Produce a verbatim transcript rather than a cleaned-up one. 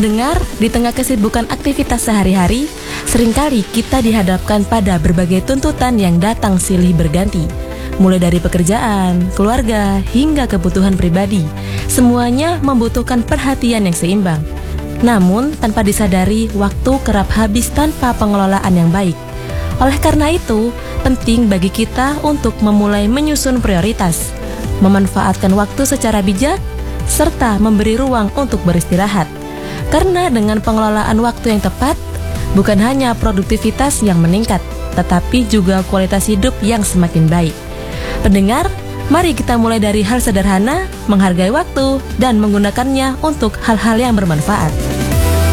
Pendengar, di tengah kesibukan aktivitas sehari-hari, seringkali kita dihadapkan pada berbagai tuntutan yang datang silih berganti. Mulai dari pekerjaan, keluarga, hingga kebutuhan pribadi, semuanya membutuhkan perhatian yang seimbang. Namun, tanpa disadari, waktu kerap habis tanpa pengelolaan yang baik. Oleh karena itu, penting bagi kita untuk memulai menyusun prioritas, memanfaatkan waktu secara bijak, serta memberi ruang untuk beristirahat. Karena dengan pengelolaan waktu yang tepat, bukan hanya produktivitas yang meningkat, tetapi juga kualitas hidup yang semakin baik. Pendengar, mari kita mulai dari hal sederhana, menghargai waktu, dan menggunakannya untuk hal-hal yang bermanfaat.